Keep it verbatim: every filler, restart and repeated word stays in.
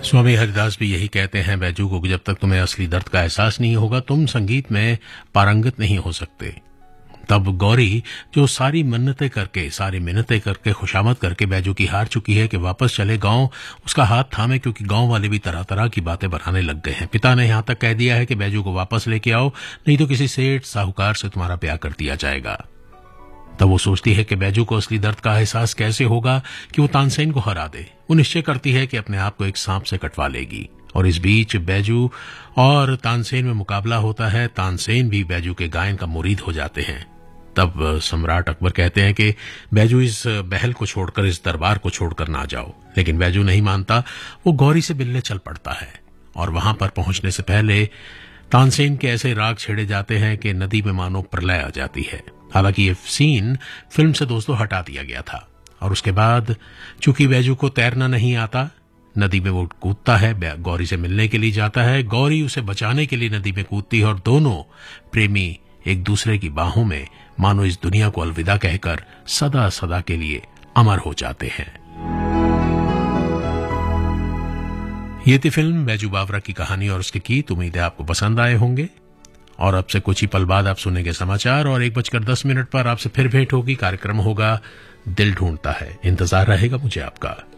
स्वामी हरिदास भी यही कहते हैं बैजू को कि जब तक तुम्हें असली दर्द का एहसास नहीं होगा तुम संगीत में पारंगत नहीं हो सकते। तब गौरी जो सारी मन्नतें करके सारी मिन्नतें करके खुशामद करके बैजू की हार चुकी है कि वापस चले गांव, उसका हाथ थामे क्योंकि गांव वाले भी तरह तरह की बातें बनाने लग गए हैं। पिता ने यहां तक कह दिया है कि बैजू को वापस लेके आओ, नहीं तो किसी सेठ साहूकार से तुम्हारा ब्याह कर दिया जाएगा। तब वो सोचती है कि बैजू को असली दर्द का एहसास कैसे होगा कि वो तानसेन को हरा दे। वो निश्चय करती है कि अपने आप को एक सांप से कटवा लेगी। और इस बीच बैजू और तानसेन में मुकाबला होता है। तानसेन भी बैजू के गायन का मुरीद हो जाते हैं। तब सम्राट अकबर कहते हैं कि बैजू इस महल को छोड़कर, इस दरबार को छोड़कर ना जाओ। लेकिन बैजू नहीं मानता। वो गौरी से मिलने चल पड़ता है और वहां पर पहुंचने से पहले तानसेन के ऐसे राग छेड़े जाते हैं कि नदी में मानो प्रलय आ जाती है। हालांकि ये सीन फिल्म से दोस्तों हटा दिया गया था। और उसके बाद चूंकि बैजू को तैरना नहीं आता, नदी में वो कूदता है, गौरी से मिलने के लिए जाता है। गौरी उसे बचाने के लिए नदी में कूदती है और दोनों प्रेमी एक दूसरे की बाहों में मानो इस दुनिया को अलविदा कहकर सदा सदा के लिए अमर हो जाते हैं। ये थी फिल्म बैजू बावरा की कहानी और उसके गीत। उम्मीद है आपको पसंद आए होंगे। और अब से कुछ ही पल बाद आप सुनेंगे समाचार और एक बजकर दस मिनट पर आपसे फिर भेंट होगी। कार्यक्रम होगा दिल ढूंढता है। इंतजार रहेगा मुझे आपका।